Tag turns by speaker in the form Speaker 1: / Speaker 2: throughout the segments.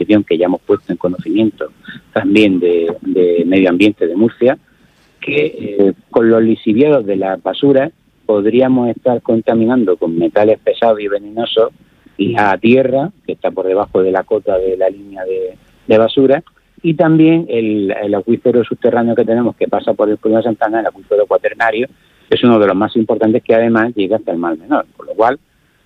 Speaker 1: asociación que ya hemos puesto en conocimiento también de Medio Ambiente de Murcia, que con los lixiviados de las basuras podríamos estar contaminando con metales pesados y venenosos la tierra, que está por debajo de la cota de la línea de basura, y también el acuífero subterráneo que tenemos, que pasa por el Pueblo de Santana, el acuífero cuaternario, es uno de los más importantes, que además llega hasta el Mar Menor. Por lo cual,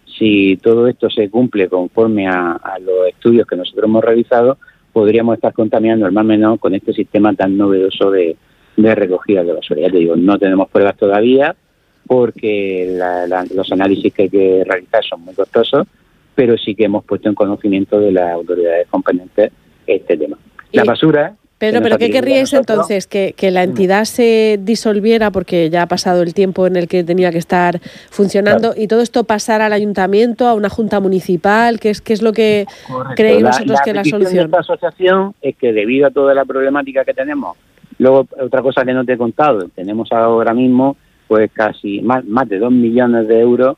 Speaker 1: si todo esto se cumple conforme a los estudios que nosotros hemos realizado, podríamos estar contaminando el Mar Menor con este sistema tan novedoso de recogida de basura. Ya te digo, no tenemos pruebas todavía, porque los análisis que hay que realizar son muy costosos, pero sí que hemos puesto en conocimiento de las autoridades competentes este tema. La basura...
Speaker 2: Pedro, ¿pero qué querríais entonces? ¿Que la entidad se disolviera porque ya ha pasado el tiempo en el que tenía que estar funcionando, claro, y todo esto pasara al ayuntamiento, a una junta municipal? ¿Qué es lo que creéis vosotros que es la solución?
Speaker 1: De esta asociación es que, debido a toda la problemática que tenemos, luego otra cosa que no te he contado, tenemos ahora mismo pues casi más de 2 millones de euros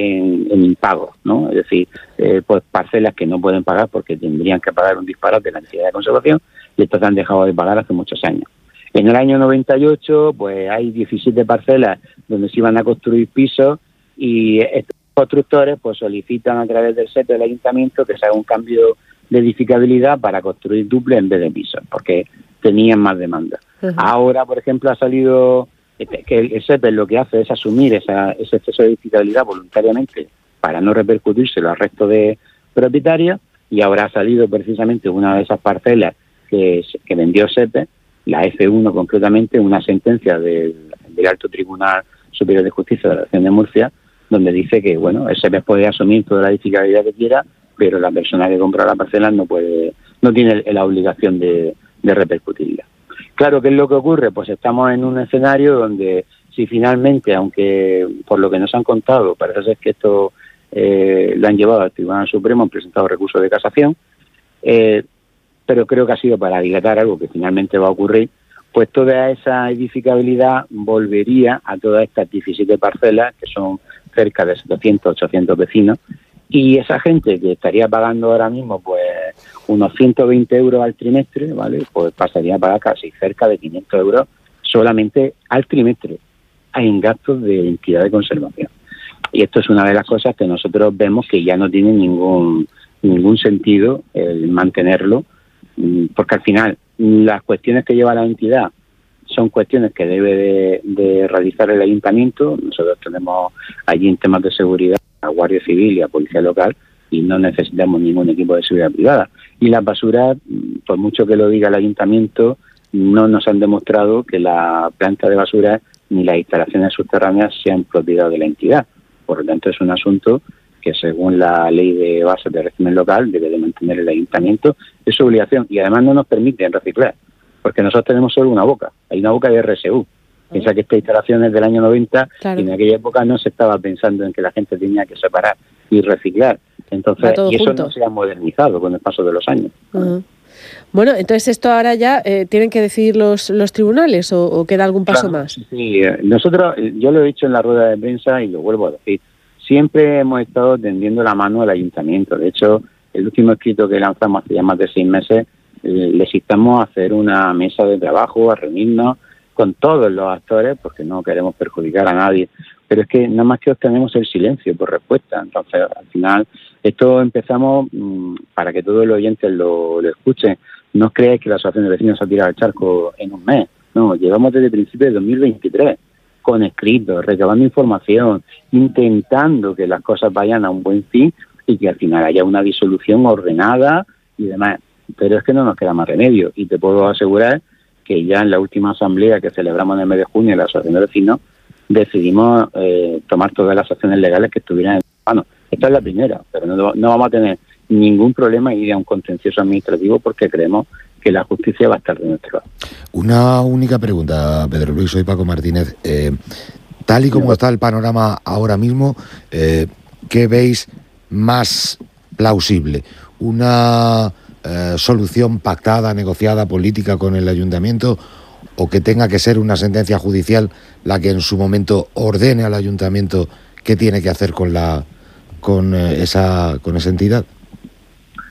Speaker 1: en impagos, ¿no? Es decir, pues parcelas que no pueden pagar porque tendrían que pagar un disparate de la entidad de conservación, y estos han dejado de pagar hace muchos años. En el año 98, pues hay 17 parcelas donde se iban a construir pisos, y estos constructores pues solicitan a través del SEPE del ayuntamiento que se haga un cambio de edificabilidad para construir duples en vez de pisos, porque tenían más demanda. Uh-huh. Ahora, por ejemplo, ha salido que el SEPE lo que hace es asumir ese exceso de edificabilidad voluntariamente para no repercutírselo al resto de propietarios, y ahora ha salido precisamente una de esas parcelas que vendió SEPE, la F1 concretamente, una sentencia del Alto Tribunal Superior de Justicia de la Nación de Murcia, donde dice que, bueno, el SEPE puede asumir toda la edificabilidad que quiera, pero la persona que compra la parcela no tiene la obligación de repercutirla. Claro, ¿qué es lo que ocurre? Pues estamos en un escenario donde, si finalmente, aunque por lo que nos han contado, parece ser que esto lo han llevado al Tribunal Supremo, han presentado recursos de casación, pero creo que ha sido para dilatar algo que finalmente va a ocurrir, pues toda esa edificabilidad volvería a todas estas 17 parcelas, que son cerca de 700, 800 vecinos, y esa gente que estaría pagando ahora mismo pues unos 120 euros al trimestre, ¿vale? Pues pasaría a pagar casi cerca de 500 euros solamente al trimestre en gastos de entidad de conservación. Y esto es una de las cosas que nosotros vemos que ya no tiene ningún sentido el mantenerlo, porque al final las cuestiones que lleva la entidad son cuestiones que debe de realizar el ayuntamiento. Nosotros tenemos allí, en temas de seguridad, a Guardia Civil y a Policía Local, y no necesitamos ningún equipo de seguridad privada. Y las basuras, por mucho que lo diga el ayuntamiento, no nos han demostrado que la planta de basuras ni las instalaciones subterráneas sean propiedad de la entidad. Por lo tanto, es un asunto que, según la ley de bases de régimen local, debe de mantener el ayuntamiento. Es su obligación, y además no nos permiten reciclar, porque nosotros tenemos solo una boca. Hay una boca de RSU. Piensa que esta instalación es del año 90, claro, y en aquella época no se estaba pensando en que la gente tenía que separar y reciclar. Entonces, y eso junto no se ha modernizado con el paso de los años.
Speaker 2: Uh-huh. Bueno, entonces esto ahora ya tienen que decidir los tribunales, o queda algún paso más.
Speaker 1: Sí, nosotros, yo lo he dicho en la rueda de prensa y lo vuelvo a decir, siempre hemos estado tendiendo la mano al ayuntamiento. De hecho, el último escrito que lanzamos hace ya más de 6 meses, les instamos a hacer una mesa de trabajo, a reunirnos con todos los actores, porque no queremos perjudicar a nadie, pero es que nada más que obtenemos el silencio por respuesta. Entonces, al final, esto empezamos, para que todos los oyentes lo escuchen, no creáis que la Asociación de Vecinos se ha tirado al charco en un mes, no, llevamos desde principios de 2023, con escritos, recabando información, intentando que las cosas vayan a un buen fin y que al final haya una disolución ordenada y demás, pero es que no nos queda más remedio, y te puedo asegurar que ya en la última asamblea que celebramos en el mes de junio en la Asociación de Vecinos decidimos tomar todas las acciones legales que estuvieran en mano. Esta es la primera, pero no vamos a tener ningún problema en ir a un contencioso administrativo, porque creemos que la justicia va a estar de nuestro lado.
Speaker 3: Una única pregunta, Pedro Luis, soy Paco Martínez. Tal y como está el panorama ahora mismo, ¿qué veis más plausible? ¿Una solución pactada, negociada, política con el ayuntamiento, o que tenga que ser una sentencia judicial la que en su momento ordene al ayuntamiento qué tiene que hacer con esa entidad?